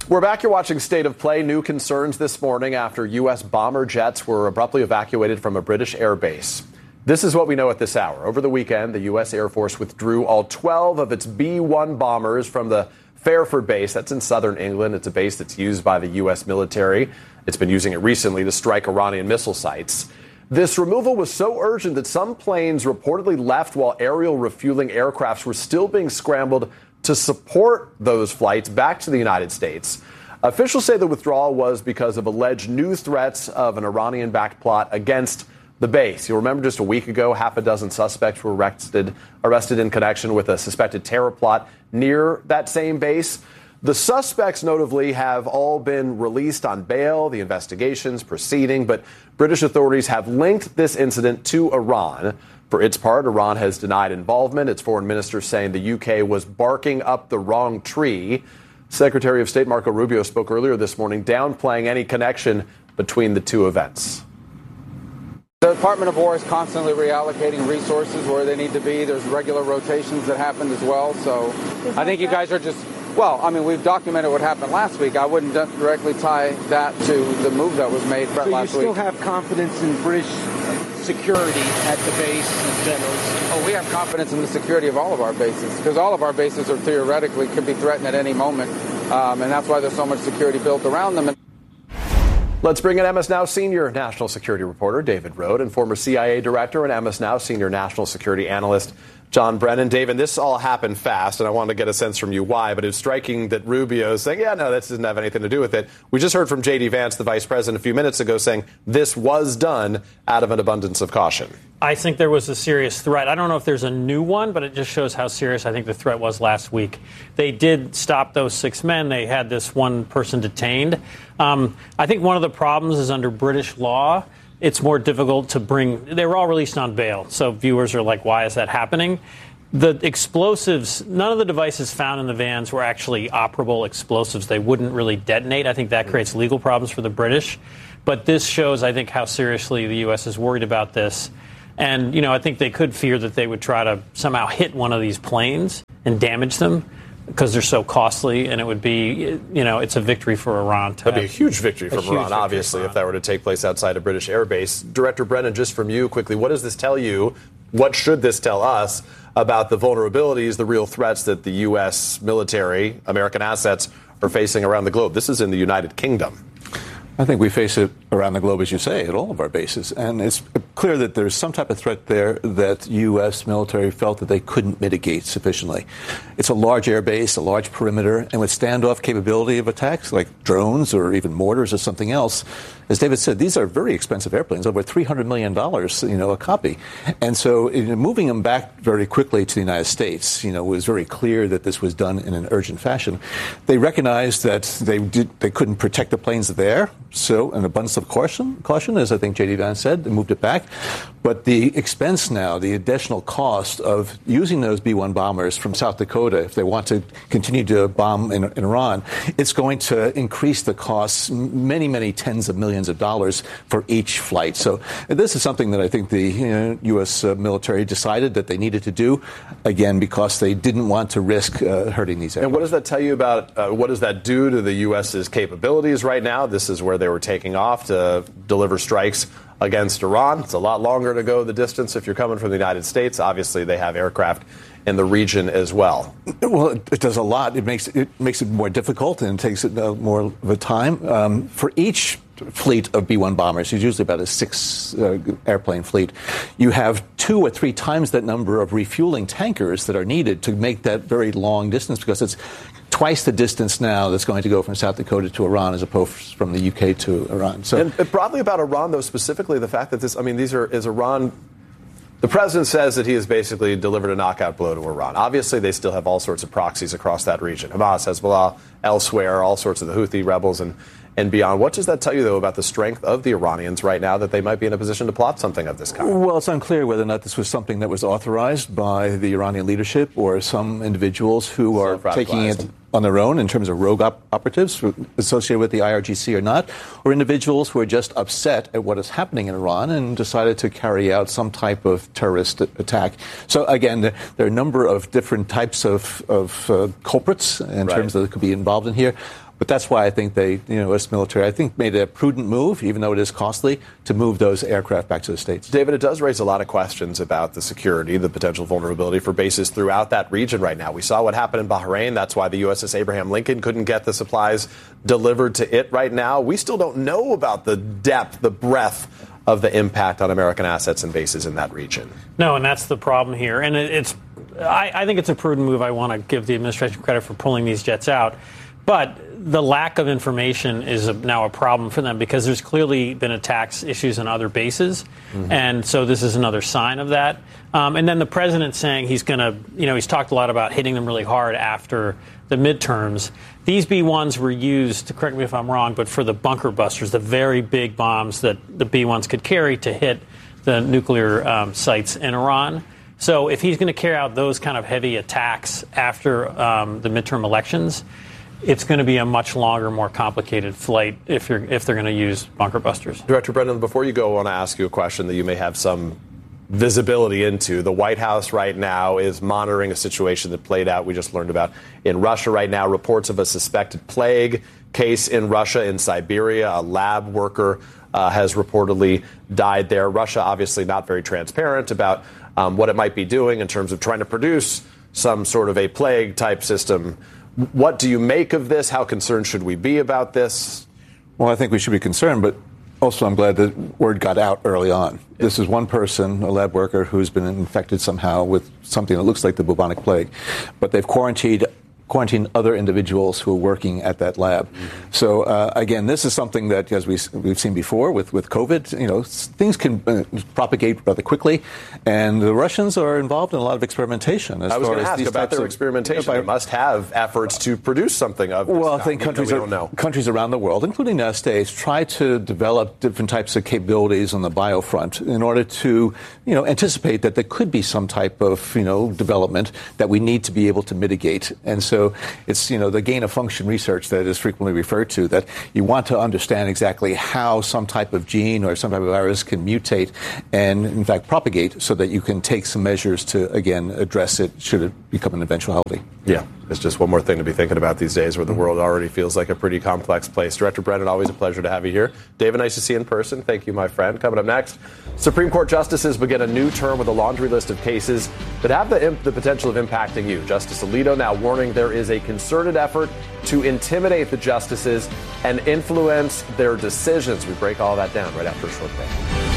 We're back. You're watching State of Play. New concerns this morning after U.S. bomber jets were abruptly evacuated from a British air base. This is what we know at this hour. Over the weekend, the U.S. Air Force withdrew all 12 of its B-1 bombers from the Fairford base. That's in southern England. It's a base that's used by the U.S. military. It's been using it recently to strike Iranian missile sites. This removal was so urgent that some planes reportedly left while aerial refueling aircrafts were still being scrambled to support those flights back to the United States. Officials say the withdrawal was because of alleged new threats of an Iranian-backed plot against the base. You'll remember just a week ago, half a dozen suspects were arrested in connection with a suspected terror plot near that same base. The suspects, notably, have all been released on bail. The investigation's proceeding, but British authorities have linked this incident to Iran. For its part, Iran has denied involvement. Its foreign minister saying the UK was barking up the wrong tree. Secretary of State Marco Rubio spoke earlier this morning, downplaying any connection between the two events. The Department of War is constantly reallocating resources where they need to be. There's regular rotations that happened as well. So I think you guys are just, well, I mean, we've documented what happened last week. I wouldn't directly tie that to the move that was made last week. So you still have confidence in British security at the base in general? Oh, we have confidence in the security of all of our bases, because all of our bases are theoretically could be threatened at any moment. And that's why there's so much security built around them. Let's bring in MS Now senior national security reporter David Rode and former CIA director and MS Now senior national security analyst John Brennan. David, this all happened fast, and I wanted to get a sense from you why, but it's striking that Rubio is saying, yeah, no, this doesn't have anything to do with it. We just heard from J.D. Vance, the vice president, a few minutes ago saying this was done out of an abundance of caution. I think there was a serious threat. I don't know if there's a new one, but it just shows how serious I think the threat was last week. They did stop those 6 men. They had this one person detained. I think one of the problems is under British law, it's more difficult to bring. They were all released on bail. So viewers are like, why is that happening? The explosives, none of the devices found in the vans were actually operable explosives. They wouldn't really detonate. I think that creates legal problems for the British. But this shows, I think, how seriously the U.S. is worried about this. And, you know, I think they could fear that they would try to somehow hit one of these planes and damage them because they're so costly. And it would be, you know, it's a victory for Iran. That'd be a huge victory for Iran, obviously, if that were to take place outside a British air base. Director Brennan, just from you quickly, what does this tell you? What should this tell us about the vulnerabilities, the real threats that the U.S. military, American assets, are facing around the globe? This is in the United Kingdom. I think we face it around the globe, as you say, at all of our bases. And it's clear that there's some type of threat there that U.S. military felt that they couldn't mitigate sufficiently. It's a large air base, a large perimeter, and with standoff capability of attacks like drones or even mortars or something else. As David said, these are very expensive airplanes, over $300 million, a copy. And so moving them back very quickly to the United States, was very clear that this was done in an urgent fashion. They recognized that they couldn't protect the planes there. So an abundance of caution, as I think J.D. Vance said, they moved it back. But the expense now, the additional cost of using those B-1 bombers from South Dakota, if they want to continue to bomb in Iran, it's going to increase the costs many, many tens of millions of dollars for each flight. So this is something that I think the U.S. military decided that they needed to do, again, because they didn't want to risk hurting these airplanes. And what does that tell you about what does that do to the U.S.'s capabilities right now? This is where they were taking off to deliver strikes against Iran. It's a lot longer to go the distance if you're coming from the United States. Obviously, they have aircraft in the region as well. Well, it does a lot. It makes it more difficult and it takes it more of a time. For each fleet of B-1 bombers, it's usually about a 6 airplane fleet, you have 2 or 3 times that number of refueling tankers that are needed to make that very long distance, because it's twice the distance now that's going to go from South Dakota to Iran as opposed from the UK to Iran. So, and broadly about Iran, though, specifically the fact that is Iran. The president says that he has basically delivered a knockout blow to Iran. Obviously, they still have all sorts of proxies across that region. Hamas, Hezbollah, elsewhere, all sorts of the Houthi rebels and beyond. What does that tell you, though, about the strength of the Iranians right now, that they might be in a position to plot something of this kind? Well, it's unclear whether or not this was something that was authorized by the Iranian leadership or some individuals who are taking it on their own in terms of rogue operatives associated with the IRGC or not, or individuals who are just upset at what is happening in Iran and decided to carry out some type of terrorist attack. So, again, there are a number of different types of culprits in terms of that could be involved in here. But that's why I think they, U.S. military, I think made a prudent move, even though it is costly, to move those aircraft back to the States. David, it does raise a lot of questions about the security, the potential vulnerability for bases throughout that region right now. We saw what happened in Bahrain. That's why the USS Abraham Lincoln couldn't get the supplies delivered to it right now. We still don't know about the depth, the breadth of the impact on American assets and bases in that region. No, and that's the problem here. And I think it's a prudent move. I want to give the administration credit for pulling these jets out. But the lack of information is now a problem for them because there's clearly been attacks issues on other bases. Mm-hmm. And so this is another sign of that. And then the president saying he's going to, he's talked a lot about hitting them really hard after the midterms. These B-1s were used, correct me if I'm wrong, but for the bunker busters, the very big bombs that the B-1s could carry to hit the nuclear sites in Iran. So if he's going to carry out those kind of heavy attacks after the midterm elections, it's going to be a much longer, more complicated flight if they're going to use bunker busters. Director Brennan, before you go, I want to ask you a question that you may have some visibility into. The White House right now is monitoring a situation that played out, we just learned about, in Russia right now. Reports of a suspected plague case in Russia, in Siberia. A lab worker has reportedly died there. Russia obviously not very transparent about what it might be doing in terms of trying to produce some sort of a plague-type system. What do you make of this? How concerned should we be about this? Well, I think we should be concerned, but also I'm glad that word got out early on. This is one person, a lab worker, who's been infected somehow with something that looks like the bubonic plague. But they've quarantined other individuals who are working at that lab. Mm-hmm. So, again, this is something that, as we've seen before with COVID, things can propagate rather quickly. And the Russians are involved in a lot of experimentation. I was going to ask about their experimentation. They must have efforts to produce something of this. Well, I think countries around the world, including the United States, try to develop different types of capabilities on the bio front in order to, anticipate that there could be some type of, development that we need to be able to mitigate. And so it's, the gain of function research that is frequently referred to, that you want to understand exactly how some type of gene or some type of virus can mutate and, in fact, propagate so that you can take some measures to, again, address it should it become an eventuality. Yeah, it's just one more thing to be thinking about these days where the world already feels like a pretty complex place. Director Brennan, always a pleasure to have you here. David, nice to see you in person. Thank you, my friend. Coming up next, Supreme Court justices begin a new term with a laundry list of cases that have the potential of impacting you. Justice Alito now warning there is a concerted effort to intimidate the justices and influence their decisions. We break all that down right after a short break.